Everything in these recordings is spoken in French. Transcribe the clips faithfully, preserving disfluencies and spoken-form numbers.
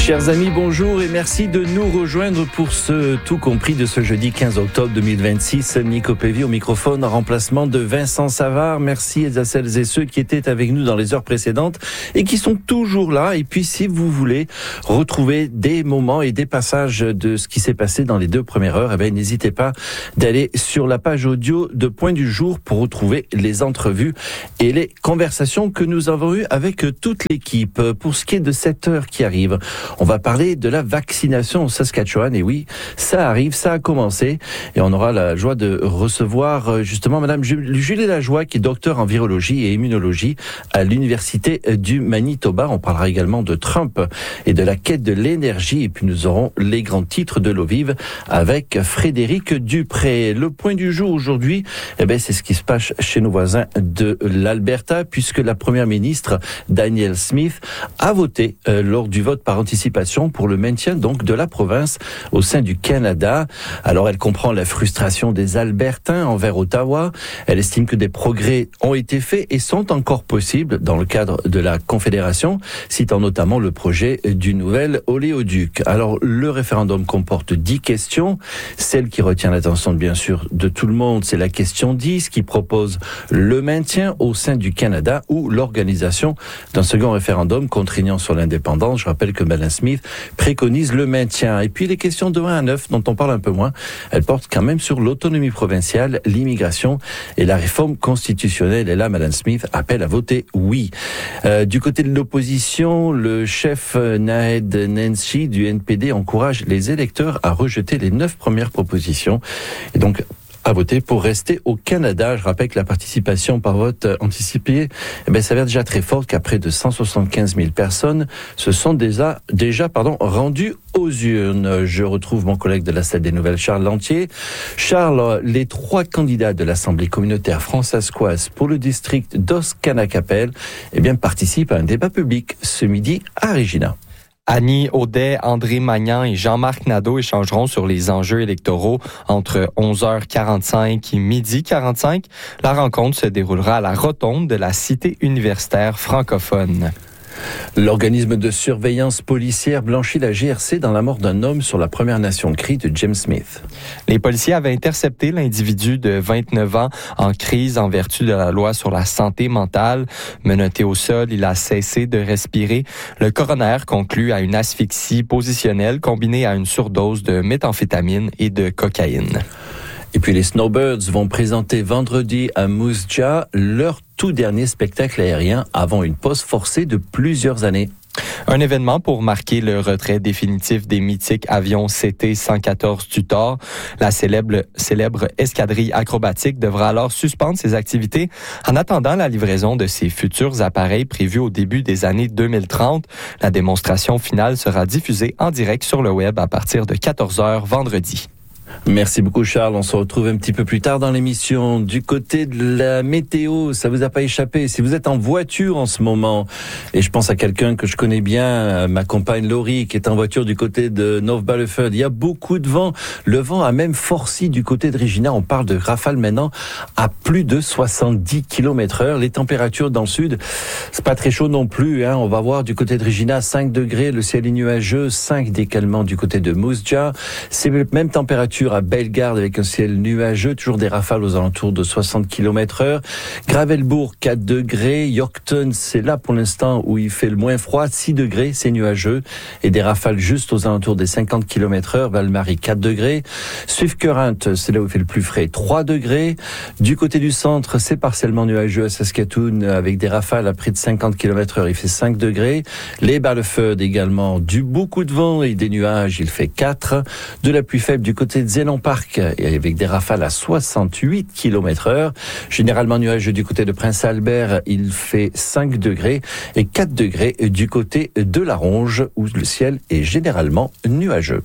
Chers amis, bonjour et merci de nous rejoindre pour ce tout compris de ce jeudi quinze octobre deux mille vingt-six. Nico Pévy au microphone en remplacement de Vincent Savard. Merci à celles et ceux qui étaient avec nous dans les heures précédentes et qui sont toujours là. Et puis si vous voulez retrouver des moments et des passages de ce qui s'est passé dans les deux premières heures, eh bien, n'hésitez pas d'aller sur la page audio de Point du Jour pour retrouver les entrevues et les conversations que nous avons eues avec toute l'équipe. Pour ce qui est de cette heure qui arrive, on va parler de la vaccination au Saskatchewan. Et oui, ça arrive, ça a commencé. Et on aura la joie de recevoir justement Madame Julie Lajoie, qui est docteur en virologie et immunologie à l'Université du Manitoba. On parlera également de Trump et de la quête de l'énergie. Et puis nous aurons les grands titres de l'eau vive avec Frédéric Dupré. Le point du jour aujourd'hui, eh ben, c'est ce qui se passe chez nos voisins de l'Alberta, puisque la première ministre Danielle Smith a voté euh, lors du vote par anticipation pour le maintien donc de la province au sein du Canada. Alors elle comprend la frustration des Albertains envers Ottawa. Elle estime que des progrès ont été faits et sont encore possibles dans le cadre de la Confédération, citant notamment le projet du nouvel oléoduc. Alors le référendum comporte dix questions. Celle qui retient l'attention bien sûr de tout le monde, c'est la question dix qui propose le maintien au sein du Canada ou l'organisation d'un second référendum contraignant sur l'indépendance. Je rappelle que Madame Smith préconise le maintien. Et puis les questions de un à neuf, dont on parle un peu moins, elles portent quand même sur l'autonomie provinciale, l'immigration et la réforme constitutionnelle. Et là, Madame Smith appelle à voter oui. Euh, du côté de l'opposition, le chef Naheed Nenshi du N P D encourage les électeurs à rejeter les neuf premières propositions. Et donc, à voter pour rester au Canada. Je rappelle que la participation par vote anticipé eh bien, s'avère déjà très forte, qu'à près de cent soixante-quinze mille personnes se sont déjà, déjà pardon, rendues aux urnes. Je retrouve mon collègue de la salle des nouvelles, Charles Lantier. Charles, les trois candidats de l'Assemblée communautaire fransaskoise pour le district d'Oscanacapel eh bien, participent à un débat public ce midi à Regina. Annie Audet, André Magnan et Jean-Marc Nadeau échangeront sur les enjeux électoraux entre onze heures quarante-cinq et midi quarante-cinq. La rencontre se déroulera à la rotonde de la Cité universitaire francophone. L'organisme de surveillance policière blanchit la G R C dans la mort d'un homme sur la Première Nation Cree de James Smith. Les policiers avaient intercepté l'individu de vingt-neuf ans en crise en vertu de la loi sur la santé mentale. Menotté au sol, il a cessé de respirer. Le coroner conclut à une asphyxie positionnelle combinée à une surdose de méthamphétamine et de cocaïne. Et puis les Snowbirds vont présenter vendredi à Moose Jaw leur tout dernier spectacle aérien avant une pause forcée de plusieurs années. Un événement pour marquer le retrait définitif des mythiques avions C T cent quatorze Tutor. La célèbre, célèbre escadrille acrobatique devra alors suspendre ses activités en attendant la livraison de ses futurs appareils prévus au début des années deux mille trente. La démonstration finale sera diffusée en direct sur le web à partir de quatorze heures vendredi. Merci beaucoup Charles, on se retrouve un petit peu plus tard dans l'émission. Du côté de la météo, ça vous a pas échappé, si vous êtes en voiture en ce moment, et je pense à quelqu'un que je connais bien, ma compagne Laurie, qui est en voiture du côté de North Battleford, il y a beaucoup de vent, le vent a même forci du côté de Regina, on parle de rafales maintenant à plus de soixante-dix kilomètres heure. Les températures dans le sud, c'est pas très chaud non plus, hein. On va voir du côté de Regina cinq degrés, le ciel est nuageux, cinq décalements du côté de Moose Jaw, c'est la même température à Bellegarde avec un ciel nuageux, toujours des rafales aux alentours de soixante kilomètres heure. Gravelbourg, quatre degrés. Yorkton, c'est là pour l'instant où il fait le moins froid, six degrés, c'est nuageux. Et des rafales juste aux alentours des cinquante kilomètres heure. Val-Marie, quatre degrés. Swift-Current, c'est là où il fait le plus frais, trois degrés. Du côté du centre, c'est partiellement nuageux à Saskatoon avec des rafales à près de cinquante kilomètres heure, il fait cinq degrés. Les Battleford également, du beaucoup de vent et des nuages, il fait quatre. De la pluie faible du côté de Zénon Park, avec des rafales à soixante-huit kilomètres heure. Généralement nuageux du côté de Prince Albert, il fait cinq degrés et quatre degrés du côté de La Ronge, où le ciel est généralement nuageux.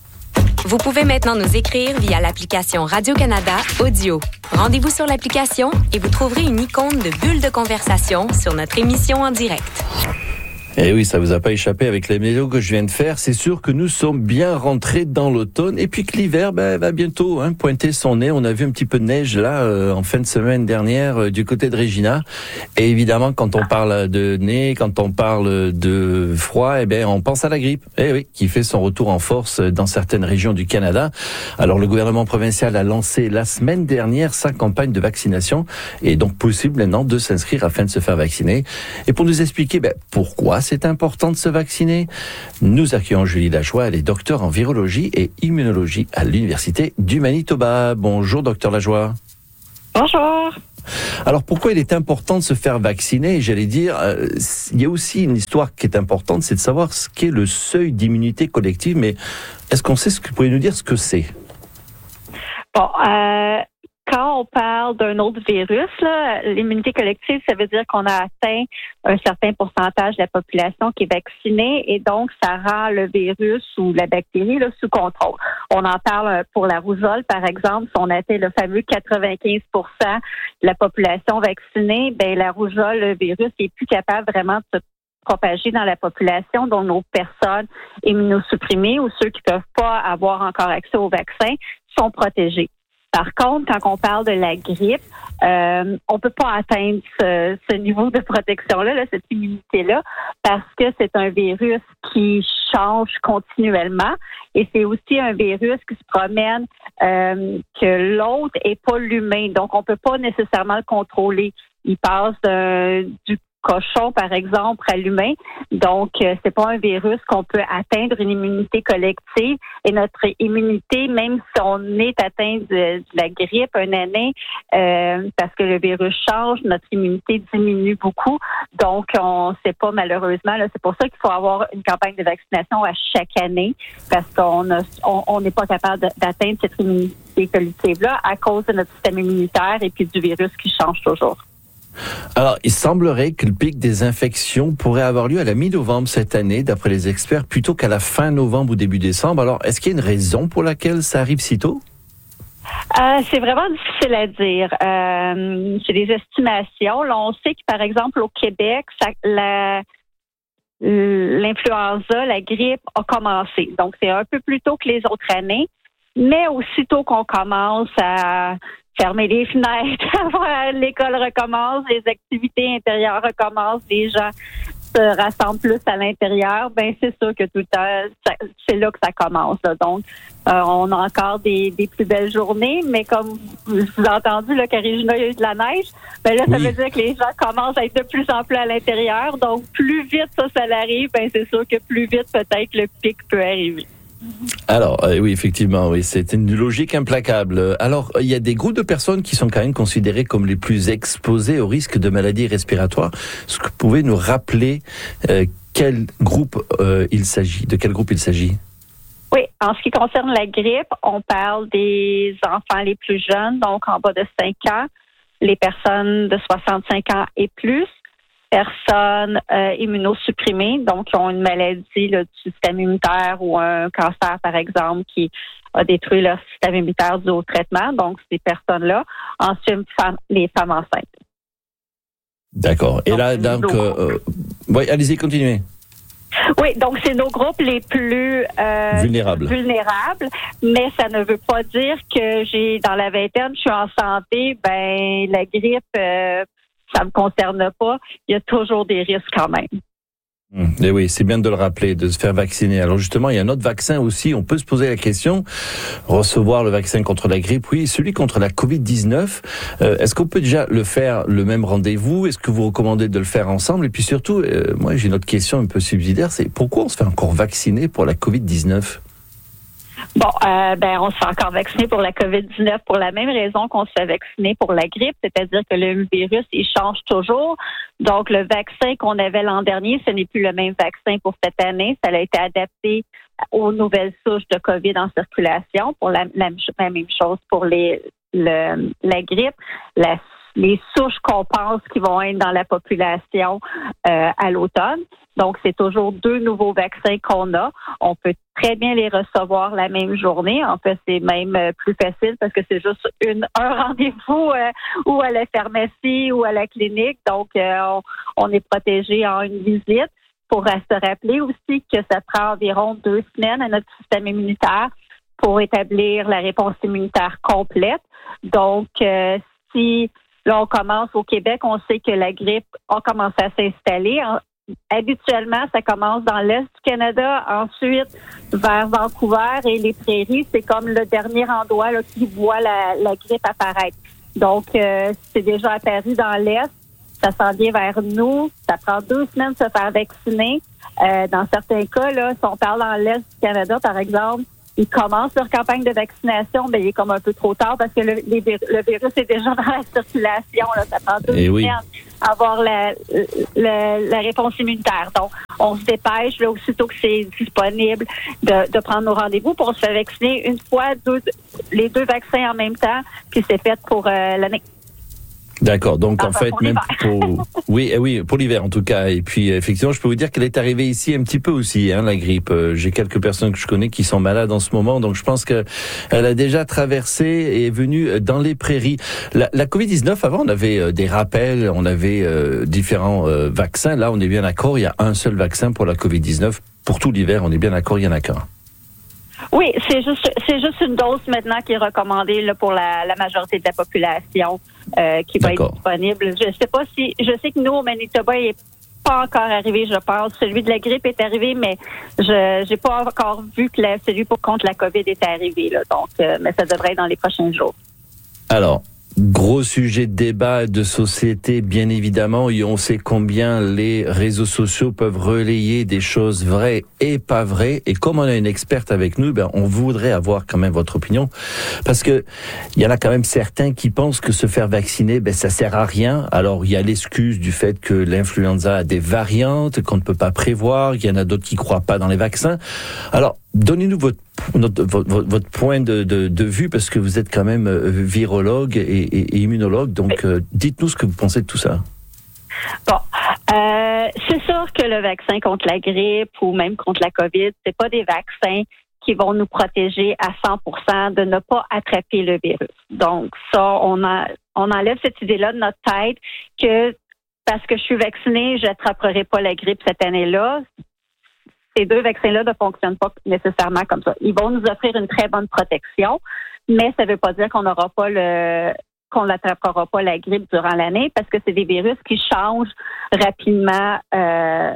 Vous pouvez maintenant nous écrire via l'application Radio-Canada Audio. Rendez-vous sur l'application et vous trouverez une icône de bulle de conversation sur notre émission en direct. Eh oui, ça vous a pas échappé avec la météo que je viens de faire. C'est sûr que nous sommes bien rentrés dans l'automne et puis que l'hiver ben, va bientôt hein, pointer son nez. On a vu un petit peu de neige là euh, en fin de semaine dernière euh, du côté de Regina. Et évidemment, quand on parle de nez, quand on parle de froid, eh ben on pense à la grippe. Eh oui, qui fait son retour en force dans certaines régions du Canada. Alors le gouvernement provincial a lancé la semaine dernière sa campagne de vaccination et donc possible maintenant de s'inscrire afin de se faire vacciner. Et pour nous expliquer ben, pourquoi c'est important de se vacciner, nous accueillons Julie Lajoie, elle est docteure en virologie et immunologie à l'Université du Manitoba. Bonjour docteur Lajoie. Bonjour. Alors pourquoi il est important de se faire vacciner? J'allais dire, euh, il y a aussi une histoire qui est importante, c'est de savoir ce qu'est le seuil d'immunité collective, mais est-ce qu'on sait ce que vous pouvez nous dire ce que c'est? Bon, euh, quand on parle d'un autre virus, là, l'immunité collective, ça veut dire qu'on a atteint un certain pourcentage de la population qui est vaccinée et donc ça rend le virus ou la bactérie là, sous contrôle. On en parle pour la rougeole, par exemple, si on atteint le fameux quatre-vingt-quinze pour cent de la population vaccinée, ben la rougeole, le virus, n'est plus capable vraiment de se propager dans la population, dont nos personnes immunosupprimées ou ceux qui ne peuvent pas avoir encore accès au vaccin sont protégés. Par contre, quand on parle de la grippe, euh, on peut pas atteindre ce, ce niveau de protection-là, là, cette immunité-là, parce que c'est un virus qui change continuellement et c'est aussi un virus qui se promène euh, que l'autre est pas l'humain. Donc, on peut pas nécessairement le contrôler. Il passe euh, du cochon, par exemple, à l'humain. Donc, euh, c'est pas un virus qu'on peut atteindre une immunité collective. Et notre immunité, même si on est atteint de, de la grippe une année, euh, parce que le virus change, notre immunité diminue beaucoup. Donc, on sait pas malheureusement. Là, c'est pour ça qu'il faut avoir une campagne de vaccination à chaque année, parce qu'on a, on, on n'est pas capable d'atteindre cette immunité collective-là à cause de notre système immunitaire et puis du virus qui change toujours. Alors, il semblerait que le pic des infections pourrait avoir lieu à la mi-novembre cette année, d'après les experts, plutôt qu'à la fin novembre ou début décembre. Alors, est-ce qu'il y a une raison pour laquelle ça arrive si tôt? Euh, c'est vraiment difficile à dire. Euh, c'est des estimations. Là, on sait que, par exemple, au Québec, ça, la, l'influenza, la grippe a commencé. Donc, c'est un peu plus tôt que les autres années. Mais aussitôt qu'on commence à fermer les fenêtres, l'école recommence, les activités intérieures recommencent, les gens se rassemblent plus à l'intérieur, ben c'est sûr que tout le temps, ça, c'est là que ça commence. Là. Donc, euh, on a encore des, des plus belles journées, mais comme vous avez entendu, là, qu'à Regina, il y a eu de la neige, ben là, ça oui. veut dire que les gens commencent à être de plus en plus à l'intérieur. Donc, plus vite ça, ça arrive, ben c'est sûr que plus vite, peut-être, le pic peut arriver. Alors, euh, oui, effectivement, oui, c'est une logique implacable. Alors, il y a des groupes de personnes qui sont quand même considérés comme les plus exposés au risque de maladies respiratoires. Est-ce que vous pouvez nous rappeler euh, quel groupe euh, il s'agit, de quel groupe il s'agit? Oui, en ce qui concerne la grippe, on parle des enfants les plus jeunes, donc en bas de cinq ans, les personnes de soixante-cinq ans et plus, personnes euh, immunosupprimées, donc qui ont une maladie là, du système immunitaire ou un cancer, par exemple, qui a détruit leur système immunitaire dû au traitement. Donc, ces personnes-là. Ensuite, femmes, les femmes enceintes. D'accord. Et donc, là, donc... Euh, euh, oui, allez-y, continuez. Oui, donc c'est nos groupes les plus euh, vulnérables. vulnérables, mais ça ne veut pas dire que j'ai dans la vingtaine, je suis en santé, ben la grippe... Euh, ça me concerne pas. Il y a toujours des risques quand même. Mmh. Et oui, c'est bien de le rappeler, de se faire vacciner. Alors justement, il y a un autre vaccin aussi. On peut se poser la question, recevoir le vaccin contre la grippe, oui, celui contre la covid dix-neuf. Euh, est-ce qu'on peut déjà le faire le même rendez-vous? Est-ce que vous recommandez de le faire ensemble? Et puis surtout, euh, moi j'ai une autre question un peu subsidiaire, c'est pourquoi on se fait encore vacciner pour la covid dix-neuf? Bon, euh, ben on se fait encore vacciner pour la covid dix-neuf pour la même raison qu'on se fait vacciner pour la grippe, c'est-à-dire que le virus, il change toujours. Donc, le vaccin qu'on avait l'an dernier, ce n'est plus le même vaccin pour cette année. Ça a été adapté aux nouvelles souches de COVID en circulation pour la, la, la même chose pour les le, la grippe. La les souches qu'on pense qui vont être dans la population euh, à l'automne. Donc, c'est toujours deux nouveaux vaccins qu'on a. On peut très bien les recevoir la même journée. En fait, c'est même plus facile parce que c'est juste une, un rendez-vous euh, ou à la pharmacie ou à la clinique. Donc, euh, on, on est protégé en une visite. pour se rappeler aussi que ça prend environ deux semaines à notre système immunitaire pour établir la réponse immunitaire complète. Donc, euh, si là, on commence au Québec, on sait que la grippe a commencé à s'installer. Habituellement, ça commence dans l'Est du Canada, ensuite vers Vancouver et les Prairies. C'est comme le dernier endroit là, qui voit la, la grippe apparaître. Donc, euh, c'est déjà apparu dans l'Est. Ça s'en vient vers nous. Ça prend deux semaines de se faire vacciner. Euh, dans certains cas, là, si on parle dans l'Est du Canada, par exemple, ils commencent leur campagne de vaccination, ben il est comme un peu trop tard parce que le, les, le virus est déjà dans la circulation. Là, ça prend deux semaines oui. à avoir la, la, la réponse immunitaire. Donc, on se dépêche, là, aussitôt que c'est disponible, de, de prendre nos rendez-vous pour se faire vacciner une fois, deux, les deux vaccins en même temps, puis c'est fait pour euh, l'année. D'accord. Donc, enfin, en fait, pour même pour, oui, oui, pour l'hiver, en tout cas. Et puis, effectivement, je peux vous dire qu'elle est arrivée ici un petit peu aussi, hein, la grippe. J'ai quelques personnes que je connais qui sont malades en ce moment. Donc, je pense que elle a déjà traversé et est venue dans les prairies. La, la covid dix-neuf, avant, on avait des rappels, on avait euh, différents euh, vaccins. Là, on est bien d'accord. Il y a un seul vaccin pour la covid dix-neuf. Pour tout l'hiver, on est bien d'accord, il y en a qu'un. Oui, c'est juste c'est juste une dose maintenant qui est recommandée là, pour la, la majorité de la population euh, qui va D'accord. être disponible. Je sais pas si je sais que nous au Manitoba il est pas encore arrivé, je pense. Celui de la grippe est arrivé, mais je j'ai pas encore vu que la, celui pour contre la COVID est arrivé là. Donc, euh, mais ça devrait être dans les prochains jours. Alors. Gros sujet de débat de société, bien évidemment, et on sait combien les réseaux sociaux peuvent relayer des choses vraies et pas vraies. Et comme on a une experte avec nous, ben on voudrait avoir quand même votre opinion, parce que il y en a quand même certains qui pensent que se faire vacciner, ben ça sert à rien. Alors il y a l'excuse du fait que l'influenza a des variantes qu'on ne peut pas prévoir. Il y en a d'autres qui croient pas dans les vaccins. Alors donnez-nous votre Notre, votre, votre point de, de, de vue, parce que vous êtes quand même virologue et, et, et immunologue, donc euh, dites-nous ce que vous pensez de tout ça. Bon, euh, c'est sûr que le vaccin contre la grippe ou même contre la COVID, c'est pas des vaccins qui vont nous protéger à cent pour cent de ne pas attraper le virus. Donc ça, on, a, on enlève cette idée-là de notre tête que parce que je suis vaccinée, je n'attraperai pas la grippe cette année-là. Ces deux vaccins-là ne fonctionnent pas nécessairement comme ça. Ils vont nous offrir une très bonne protection, mais ça ne veut pas dire qu'on n'aura pas le qu'on n'attrapera pas la grippe durant l'année, parce que c'est des virus qui changent rapidement euh,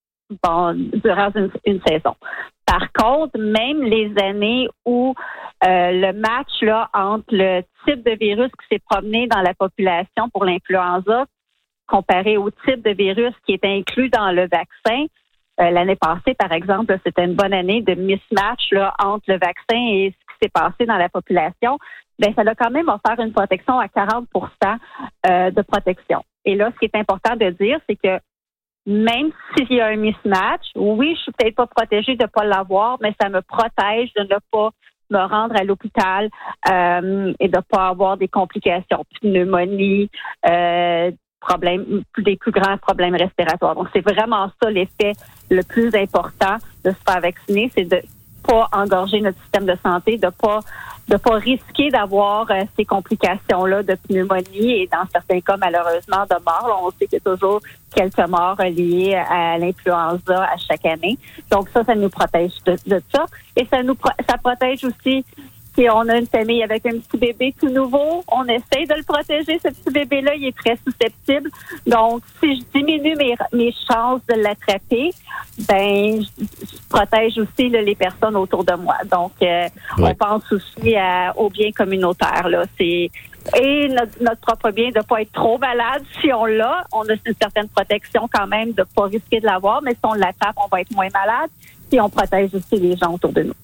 bon, durant une, une saison. Par contre, même les années où euh, le match là entre le type de virus qui s'est promené dans la population pour l'influenza comparé au type de virus qui est inclus dans le vaccin, Euh, l'année passée, par exemple, c'était une bonne année de mismatch là, entre le vaccin et ce qui s'est passé dans la population. Ben, ça a quand même offert une protection à quarante pour cent euh, de protection. Et là, ce qui est important de dire, c'est que même s'il y a un mismatch, oui, je suis peut-être pas protégée de ne pas l'avoir, mais ça me protège de ne pas me rendre à l'hôpital euh, et de ne pas avoir des complications, pneumonie, euh, problèmes, des plus grands problèmes respiratoires. Donc, c'est vraiment ça l'effet le plus important de se faire vacciner, c'est de pas engorger notre système de santé, de pas de pas risquer d'avoir euh, ces complications-là de pneumonie et dans certains cas, malheureusement, de mort. Là, on sait qu'il y a toujours quelques morts liées à l'influenza à chaque année. Donc, ça, ça nous protège de, de ça. Et ça nous ça protège aussi. Si on a une famille avec un petit bébé tout nouveau, on essaie de le protéger, ce petit bébé-là, il est très susceptible. Donc, si je diminue mes, mes chances de l'attraper, ben, je, je protège aussi là, les personnes autour de moi. Donc, euh, ouais. on pense aussi à, au bien communautaire. Là. C'est, et notre, notre propre bien de ne pas être trop malade. Si on l'a, on a une certaine protection quand même de ne pas risquer de l'avoir, mais si on l'attrape, on va être moins malade. Puis on protège aussi les gens autour de nous.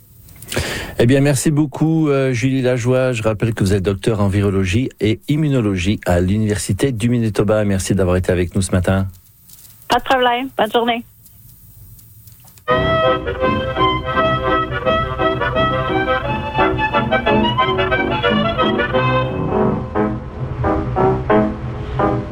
Eh bien, merci beaucoup, euh, Julie Lajoie. Je rappelle que vous êtes docteur en virologie et immunologie à l'Université du Manitoba. Merci d'avoir été avec nous ce matin. Pas de problème. Bonne journée.